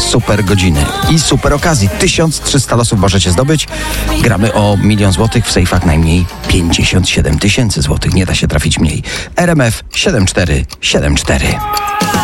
super godziny i super okazji. 1300 losów możecie zdobyć. Gramy o 1 000 000 złotych, w sejfach najmniej 57 000 złotych. Nie da się trafić mniej. RMF 7474.